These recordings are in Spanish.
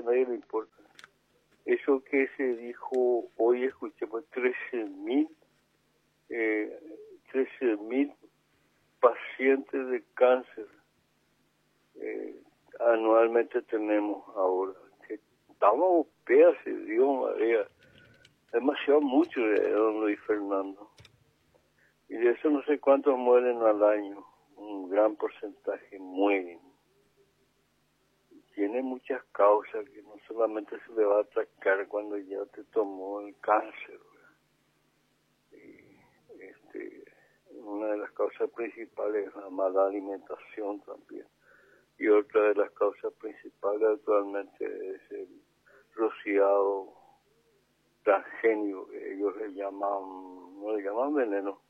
a nadie le importa. Eso que se dijo hoy, escuchemos, 13.000 pacientes de cáncer anualmente tenemos ahora. Que estamos peas, Dios María. Demasiado mucho de don Luis Fernando. Y de eso no sé cuántos mueren al año. Un gran porcentaje mueren. Tiene muchas causas que no solamente se le va a atacar cuando ya te tomó el cáncer. Una de las causas principales es la mala alimentación también. Y otra de las causas principales actualmente es el rociado transgénico, que ellos le llaman, no le llaman veneno.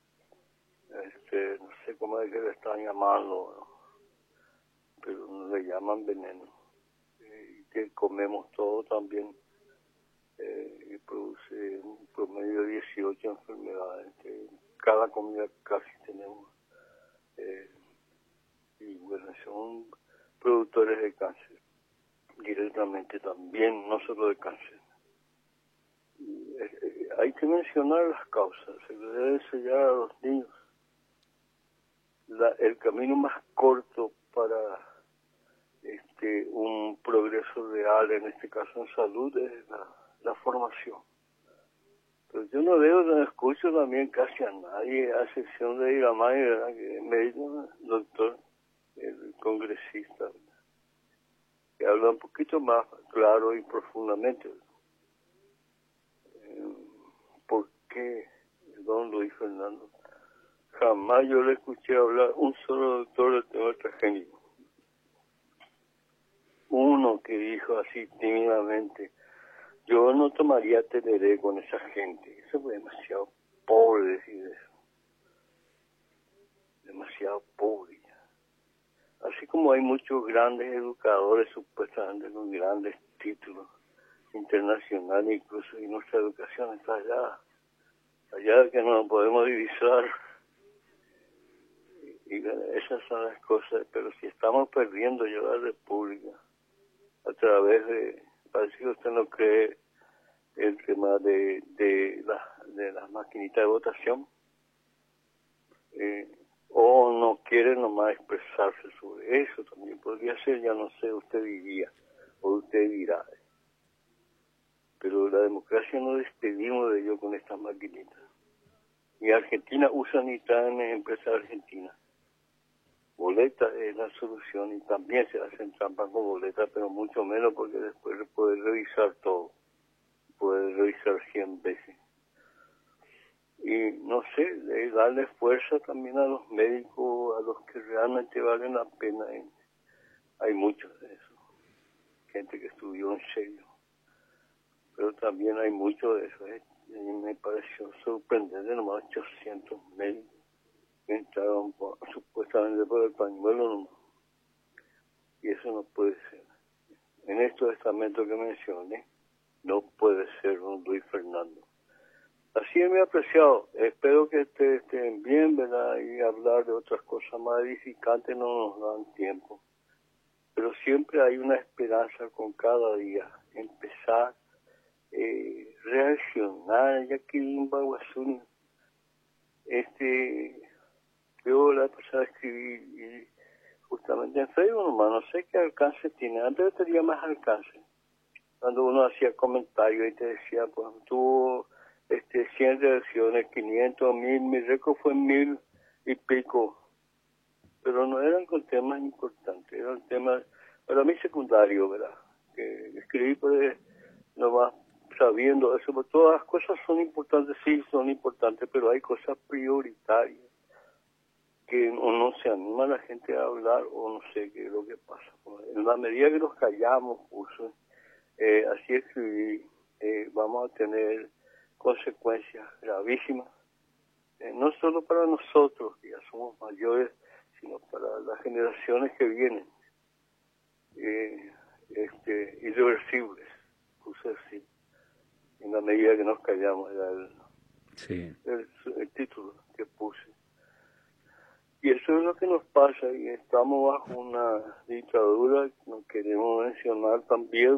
No sé cómo es que le están llamando, ¿no? Pero no le llaman veneno. Y que comemos todo también. Y produce un promedio de 18 enfermedades. Cada comida casi tenemos. Y bueno, son productores de cáncer. Directamente también, no solo de cáncer. Hay que mencionar las causas. Se le debe enseñar a los niños. El camino más corto para un progreso real, en este caso en salud, es la formación. Pero yo no veo, no escucho también casi a nadie, a excepción de Iramay, ¿verdad? Que me dijo el doctor, el congresista, ¿verdad? Que habla un poquito más claro y profundamente. ¿Por qué don Luis Fernando? Jamás yo le escuché hablar un solo doctor del tema transgénico. Uno que dijo así tímidamente, yo no tomaría tereré con esa gente. Eso fue demasiado pobre decir eso. Demasiado pobre. Así como hay muchos grandes educadores supuestamente con grandes títulos internacionales, incluso y nuestra educación está allá que no podemos divisar. Y esas son las cosas, pero si estamos perdiendo ya la República a través de, parece que usted no cree, el tema de las maquinitas de votación, o no quiere nomás expresarse sobre eso, también podría ser, ya no sé, usted diría, o usted dirá. Pero la democracia no despedimos de ello con estas maquinitas. Y Argentina usan y traen empresas argentinas. Boleta es la solución y también se hacen trampas con boletas, pero mucho menos porque después puede revisar todo. Puede revisar 100 veces. Y no sé, darle fuerza también a los médicos, a los que realmente valen la pena. Hay muchos de eso. Gente que estudió en serio. Pero también hay muchos de eso. Me pareció sorprendente, nomás 800 médicos que entraron supuestamente por el pañuelo nomás. Y eso no puede ser. En estos estamentos que mencioné, no puede ser don Luis Fernando. Así es mi apreciado. Espero que estén bien, ¿verdad? Y hablar de otras cosas más edificantes no nos dan tiempo. Pero siempre hay una esperanza con cada día. Empezar, reaccionar, ya que Imbaguazú, yo la pasada escribí justamente en Facebook nomás, no sé qué alcance tiene. Antes tenía más alcance. Cuando uno hacía comentarios y te decía, pues tuvo 100 reacciones, 500, 1000, mi récord fue 1000 y pico. Pero no eran con temas importantes, eran temas para mí secundarios, ¿verdad? Que escribí pues nomás sabiendo eso, porque todas las cosas son importantes, sí son importantes, pero hay cosas prioritarias que no se anima la gente a hablar o no sé qué es lo que pasa. En la medida que nos callamos, así escribí, vamos a tener consecuencias gravísimas, no solo para nosotros, que ya somos mayores, sino para las generaciones que vienen, irreversibles, puse así, en la medida que nos callamos, era el título que puse. Y eso es lo que nos pasa, y estamos bajo una dictadura que no queremos mencionar también,